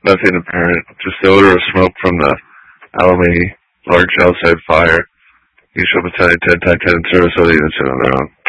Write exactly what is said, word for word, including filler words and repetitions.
Nothing apparent. Just the odor of smoke from the Alameda large outside fire. Each Battalion ten ten ten service other units in on their own.